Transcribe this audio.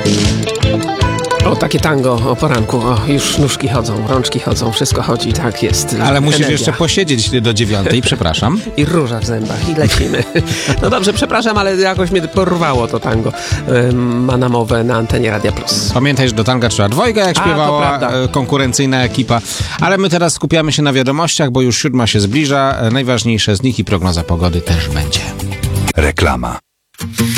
O, takie tango o poranku. O, już nóżki chodzą, rączki chodzą, wszystko chodzi, tak jest. Ale musisz Energia. jeszcze posiedzieć do 9:00, przepraszam. I róża w zębach i lecimy. No dobrze, przepraszam, ale jakoś mnie porwało to tango. Ma namowę na antenie Radia Plus. Pamiętaj, że do tanga trzeba dwojga, jak śpiewała konkurencyjna ekipa. Ale my teraz skupiamy się na wiadomościach, bo już 7:00 się zbliża. Najważniejsze z nich i prognoza pogody też będzie. Reklama.